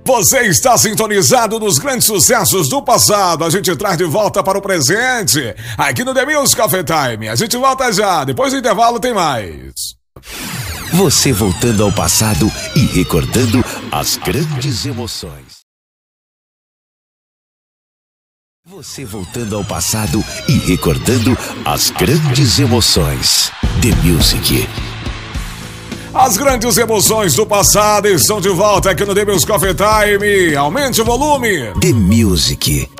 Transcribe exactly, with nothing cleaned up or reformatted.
Você está sintonizado nos grandes sucessos do passado. A gente traz de volta para o presente, aqui no The Music Coffee Time. A gente volta já, depois do intervalo tem mais. Você voltando ao passado e recordando as grandes emoções. Você voltando ao passado e recordando as grandes emoções. The Music. As grandes emoções do passado estão de volta aqui no The Music Coffee Time. Aumente o volume. The Music.